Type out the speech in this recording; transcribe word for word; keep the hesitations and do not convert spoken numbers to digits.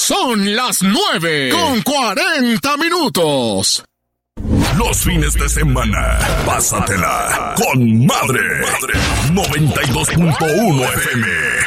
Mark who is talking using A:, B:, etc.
A: Son las nueve con cuarenta minutos.
B: Los fines de semana, pásatela con Madre. noventa y dos punto uno F M.